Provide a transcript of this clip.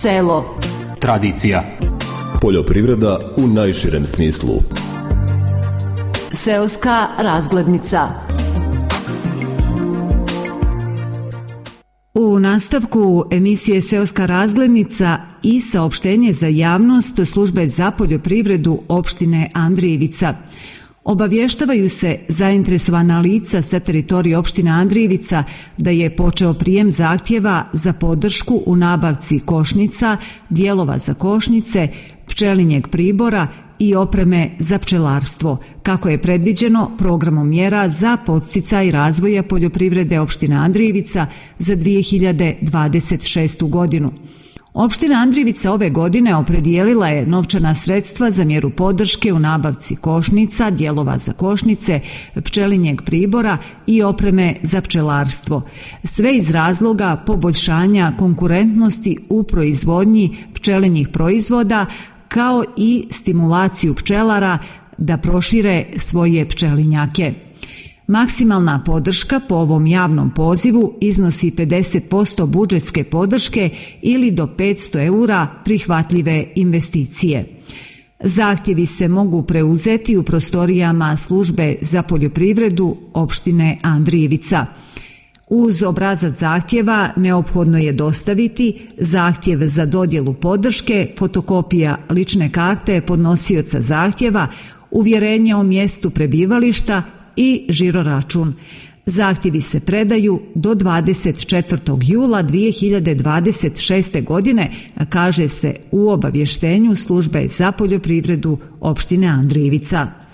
Selo. Tradicija. Poljoprivreda u najširem smislu. Seoska razglednica. U nastavku emisije Seoska razglednica i saopštenje za javnost službe za poljoprivredu opštine Andrijevica. Obavještavaju se zainteresovana lica sa teritorije opštine Andrijevica da je počeo prijem zahtjeva za podršku u nabavci košnica, dijelova za košnice, pčelinjeg pribora i opreme za pčelarstvo, kako je predviđeno programom mjera za podsticaj razvoja poljoprivrede opštine Andrijevica za 2026. godinu. Opština Andrijevica ove godine opredijelila je novčana sredstva za mjeru podrške u nabavci košnica, dijelova za košnice, pčelinjeg pribora i opreme za pčelarstvo. Sve iz razloga poboljšanja konkurentnosti u proizvodnji pčelinjih proizvoda, kao i stimulaciju pčelara da prošire svoje pčelinjake. Maksimalna podrška po ovom javnom pozivu iznosi 50% budžetske podrške ili do 500 eura prihvatljive investicije. Zahtjevi se mogu preuzeti u prostorijama službe za poljoprivredu opštine Andrijevica. Uz obrazac zahtjeva neophodno je dostaviti zahtjev za dodjelu podrške, fotokopija lične karte podnosioca zahtjeva, uvjerenje o mjestu prebivališta i žiroračun. Zahtjevi se predaju do 24. jula 2026. godine, kaže se u obavještenju službe za poljoprivredu opštine Andrijevica.